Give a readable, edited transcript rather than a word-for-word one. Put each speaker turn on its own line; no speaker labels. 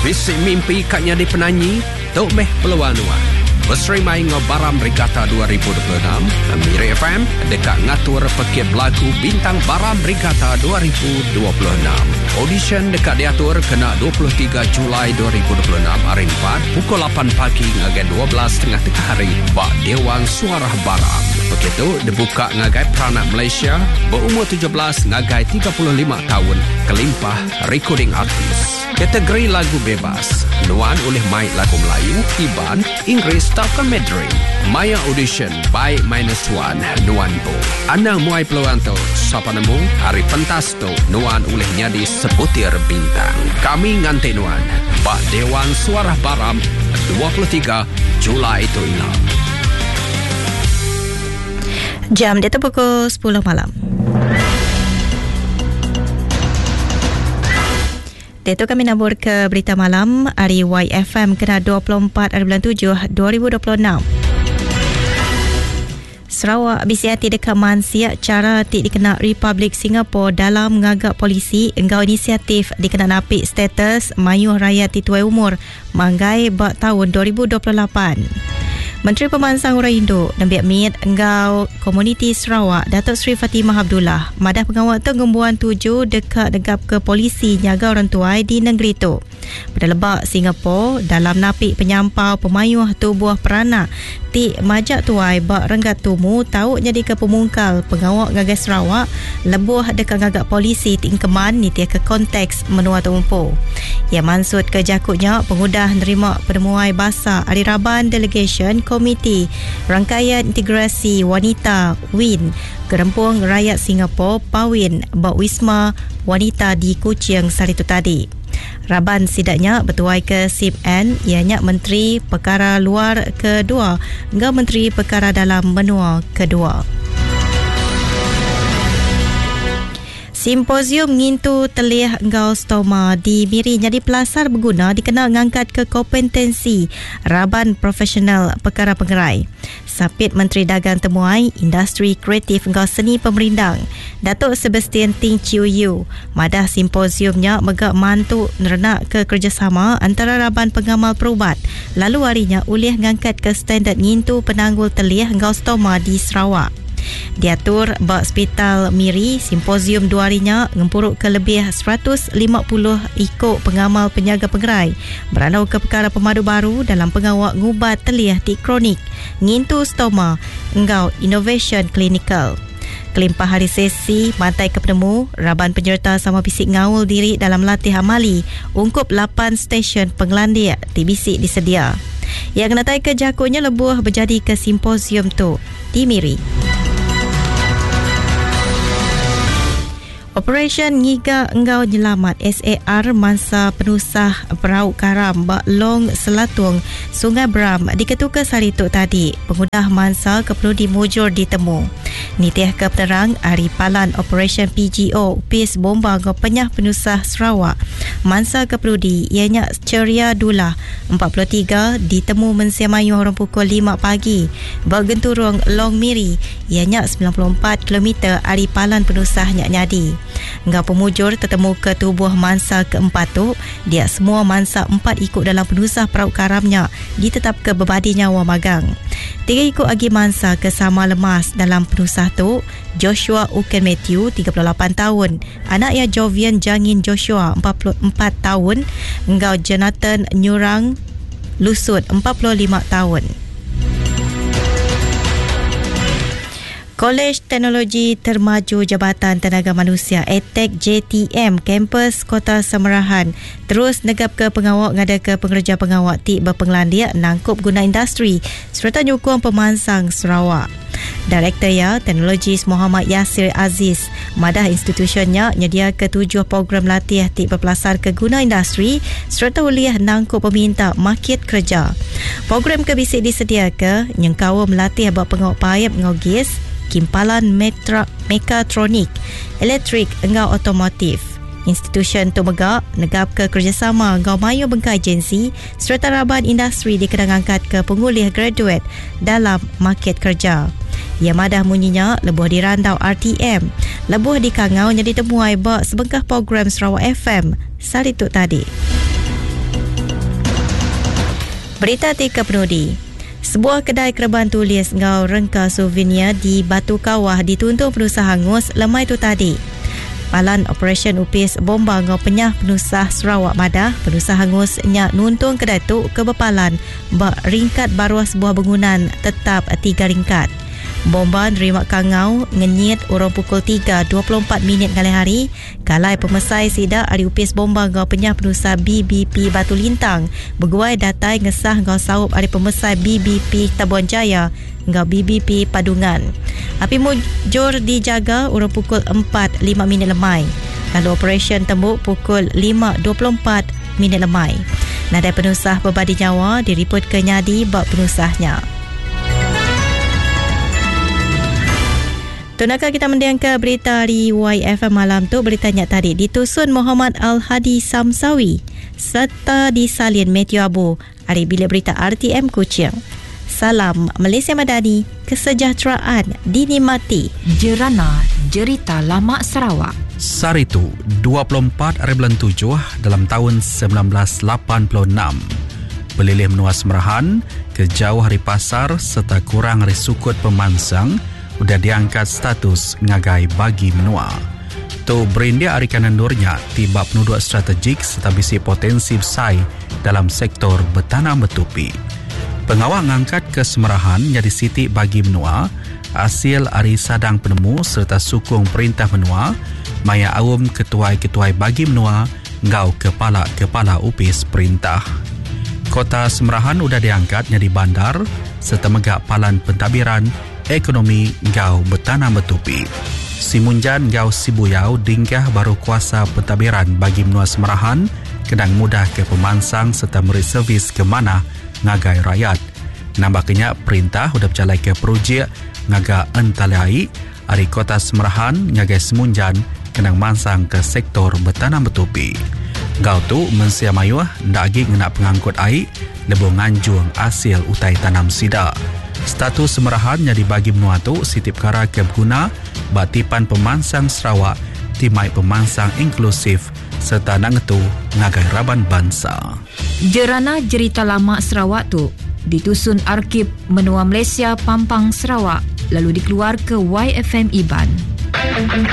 Visi mimpi katnya di penanyi, tok meh peluan-luan. Berserimai ngobaram Brigata 2026, Miri FM dekat ngatur pekip lagu bintang Baram Brigata 2026. Audition dekat diatur kena 23 Julai 2026 hari 4 pukul 8 pagi ngagai 12.30 tengah hari bak Dewan Suara Baram. Begitu dibuka ngagai peranak Malaysia berumur 17 ngagai 35 tahun kelimpah recording artis. Kategori lagu bebas, nuan oleh mic lagu Melayu, Iban, Inggeris, Taukan Mandarin. Maya audition by -1 nuan bo. Anang muai peluang tu, siapa nemu hari pentas tu nuan oleh nyadi sebutir bintang. Kami nganti nuan, bak Dewan Suara Baram 23 Julai itu ingat.
Jam dia pukul 10 malam. Itu kami nabur ke berita malam hari YFM kena 24 hari bulan 7 2026. Sarawak BCIT dekat Mansiak cara tik dikena Republik Singapura dalam ngagak polisi engkau inisiatif dikena napik status mayuh rakyat di tuai umur manggai bak tahun 2028. Menteri Pemansang Orang Indo dan Biak Mit engkau Komuniti Sarawak Datuk Seri Fatimah Abdullah madah pengawal tenggembuan 7 dekat degap ke polisi nyaga orang tuai di negeri itu. Pada lebak Singapura dalam napik penyampau pemayuh tubuh peranak ti majak tuai bak renggat tumu tahu jadi ke pemungkal pengawal ngagai Sarawak lebuh dekat ngagak polisi tingkeman ni tiak ke konteks menua tumpu. Ia maksud ke jakutnya pengudah nerima penemuai basa Ariraban Delegation Komiti Rangkaian Integrasi Wanita WIN Gerempung Rakyat Singapura Pawin bak Wisma Wanita di Kuching saritu tadi. Raban sidaknya bertuai ke SIPN ianya Menteri Perkara Luar kedua hingga Menteri Perkara Dalam Benua kedua. Simposium ngintu telih engkau stoma di Miri jadi pelasar berguna dikenal ngangkat ke kompetensi Raban Profesional Perkara Pengerai. Sapit Menteri Dagang Temuai Industri Kreatif engkau Seni Pemerindang Datuk Sebastian Ting Chiu Yu madah simposiumnya megak mantu nerenak ke kerjasama antara Raban Pengamal Perubat lalu harinya ulih ngangkat ke standard ngintu penanggul telih engkau stoma di Sarawak. Diatur bak Hospital Miri, simposium 2 harinya ngempuruk ke lebih 150 ikut pengamal penjaga pengerai beranau ke perkara pemadu baru dalam pengawak ngubat telih di kronik ngintu stoma engkau innovation clinical. Kelimpah hari sesi mantai ke penemu Raban penyerta sama bisik ngaul diri dalam latih amali ungkup 8 stesen penglandik TBC disedia. Yang natai ke jakutnya lebuh berjadi ke simposium tu di Miri. Operation Ngiga Engkau Nyelamat SAR Mangsa Penusah Perahu Karam Bak Long Selatung Sungai Bram diketuka sarituk tadi pengudah mangsa keperlu dimujur ditemu. Nitiah ke penerang Hari Palan Operation PGO Pis Bomba Ngau Penyah Penusah Sarawak mangsa keperlu ianya Ceria Dullah 43 ditemu mensiamayuh orang pukul 5 pagi Bak Genturung Long Miri ianya 94 km Hari Palan Penusah Nyadi. Ngau pemujur tertemu ke tubuh mangsa keempat tu dia semua mangsa 4 ikut dalam penusah perahu karamnya ditetap ke berbadi nyawa magang. 3 ikut agi mangsa kesama lemas dalam penusah tu Joshua Uken Matthew 38 tahun anak ya Jovian Jangin Joshua 44 tahun engkau Jonathan Nyurang Lusut 45 tahun. Kolej Teknologi Termaju Jabatan Tenaga Manusia ETEK JTM kampus Kota Semerahan terus negap ke pengawak ngada ke pengerja pengawak ti berpenglandia nangkup guna industri serta nyukung pemansang Sarawak. Direktur ya Teknologis Muhammad Yasir Aziz madah institusinya nyedia ke 7 program latih ti berpelasar ke guna industri serta uliah nangkup peminta market kerja. Program ke bisik disedia ke nyengkawa melatih bak pengawak payap ngogis kimpalan mekatronik, elektrik engkau otomotif. Institusi tu megak negap ke kerjasama engkau mayu bengkai agensi serta raban industri dikenang angkat ke pengulih graduate dalam market kerja. Ia madah munyinya lebuh dirandau RTM, lebuh di Kangau jadi temuai bak sebengkah program Sarawak FM sarituk tadi. Berita 3 penudi. Sebuah kedai kereban tulis ngau rengka souvenir di Batu Kawah dituntut penusa hangus lemai tu tadi. Palan Operation Upis Bomba ngau penyah penusah Sarawak Madah, penusa hangus nyak nuntung kedai tu ke bepalan bak ringkat baruah sebuah bangunan tetap 3 ringkat. Bomba nerima kangau ngenyit urang pukul 3.24 ngalai hari kalai pemesai sida ari upis bomba ngau penyah penusa BBP Batu Lintang berguai datai ngesah ngau saup ari pemesai BBP Tabuan Jaya ngau BBP Padungan. Api mujur dijaga urang pukul 4.05 lemai. Lalu operasi tembuk pukul 5.24 lemai. Nadai penusah berbadi nyawa diriput ke nyadi bak penusahnya. Tunakah kita mendengar berita di YFM malam tu. Beritanya tadi ditusun Muhammad Al-Hadi Samsawi serta disalin Matthew Abu hari bilik berita RTM Kuching. Salam Malaysia Madani, kesejahteraan dinikmati.
Jerana Jerita Lama Sarawak.
Saritu 24 hari bulan 7 dalam tahun 1986. Belilih menua semerahan ke jauh hari pasar serta kurang hari sukut pemansang sudah diangkat status ngagai bagi menua. Tu berindia hari kanan nurnya tiba penuduk strategik serta bisi potensi besar dalam sektor bertanam betupi. Pengawal ngangkat ke semerahan jadi siti bagi menua hasil hari sadang penemu serta sukung perintah menua maya awam ketuai-ketuai bagi menua ngau kepala upis perintah. Kota Semerahan sudah diangkat jadi bandar serta megak palan pentadbiran ekonomi ngau bertanam betupi. Simunjan ngau Sibuyau dinggah baru kuasa pentadbiran bagi menua Semerahan kedang mudah ke pemansang serta memberi servis ke mana ngagai rakyat. Nambahnya perintah sudah berjalan ke projek ngaga entalai hari kota Semerahan ngagai Simunjan kedang mansang ke sektor bertanam betupi. Ngau tu mensia mayuh ndak lagi ngena pengangkut air lebih nganjung hasil utai tanam sida. Status Semerahan yang dibagi menua tu sitip kara ke berguna batipan pemansang Sarawak timai pemansang inklusif serta nangetu ngagai raban bangsa.
Jerana Jerita Lama Sarawak tu ditusun Arkib Menua Malaysia Pampang Sarawak lalu dikeluar ke YFM Iban.